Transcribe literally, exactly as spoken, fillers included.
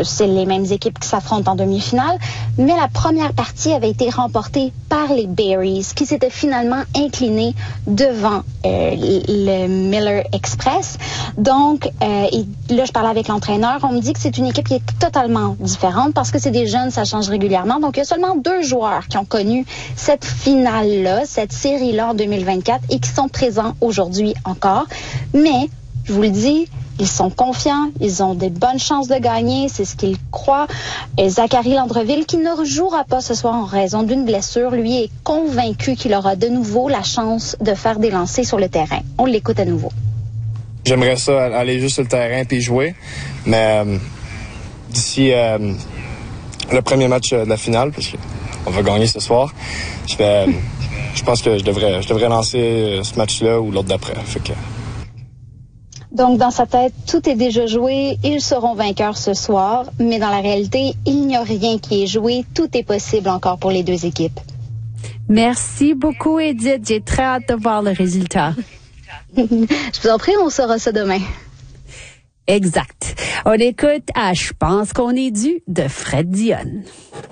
c'est les mêmes équipes qui s'affrontent en demi-finale. Mais la première partie avait été remportée par les Berries, qui s'étaient finalement inclinés devant euh, le Miller Express. Donc, euh, et là, je parlais avec l'entraîneur. On me dit que c'est une équipe qui est totalement différente parce que c'est des jeunes, ça change régulièrement. Donc, il y a seulement deux joueurs qui ont connu cette finale-là, cette série-là en deux mille vingt-quatre et qui sont présents aujourd'hui encore. Mais, je vous le dis, ils sont confiants, ils ont des bonnes chances de gagner, c'est ce qu'ils croient. Et Zachary Landreville, qui ne rejouera pas ce soir en raison d'une blessure, lui est convaincu qu'il aura de nouveau la chance de faire des lancers sur le terrain. On l'écoute à nouveau. J'aimerais ça, aller juste sur le terrain puis jouer, mais euh, d'ici euh, le premier match de la finale, parce qu'on va gagner ce soir, je, vais, je pense que je devrais, je devrais lancer ce match-là ou l'autre d'après. Fait que... Donc, dans sa tête, tout est déjà joué. Ils seront vainqueurs ce soir. Mais dans la réalité, il n'y a rien qui est joué. Tout est possible encore pour les deux équipes. Merci beaucoup, Edith. J'ai très hâte de voir le résultat. Je vous en prie, on saura ça demain. Exact. On écoute à Je pense qu'on est dû de Fred Dionne.